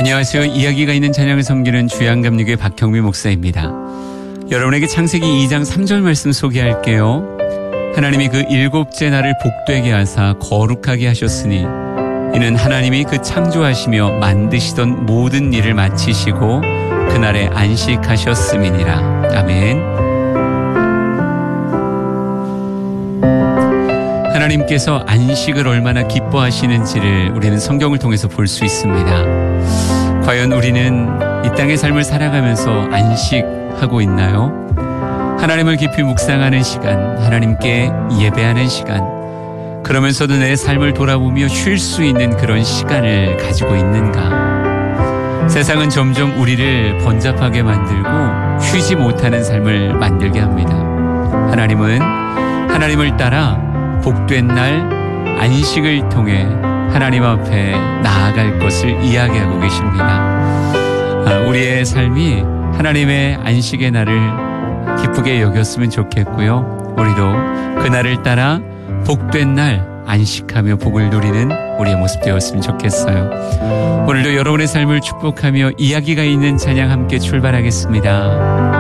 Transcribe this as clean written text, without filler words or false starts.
안녕하세요. 이야기가 있는 찬양을 섬기는 주양감리교회 박형미 목사입니다. 여러분에게 창세기 2장 3절 말씀 소개할게요. 하나님이 그 일곱째 날을 복되게 하사 거룩하게 하셨으니 이는 하나님이 그 창조하시며 만드시던 모든 일을 마치시고 그날에 안식하셨음이니라. 아멘. 하나님께서 안식을 얼마나 기뻐하시는지를 우리는 성경을 통해서 볼 수 있습니다. 과연 우리는 이 땅의 삶을 살아가면서 안식하고 있나요? 하나님을 깊이 묵상하는 시간, 하나님께 예배하는 시간, 그러면서도 내 삶을 돌아보며 쉴 수 있는 그런 시간을 가지고 있는가? 세상은 점점 우리를 번잡하게 만들고 쉬지 못하는 삶을 만들게 합니다. 하나님은 하나님을 따라 복된 날 안식을 통해 하나님 앞에 나아갈 것을 이야기하고 계십니다. 우리의 삶이 하나님의 안식의 날을 기쁘게 여겼으면 좋겠고요. 우리도 그날을 따라 복된 날 안식하며 복을 누리는 우리의 모습 되었으면 좋겠어요. 오늘도 여러분의 삶을 축복하며 이야기가 있는 찬양 함께 출발하겠습니다.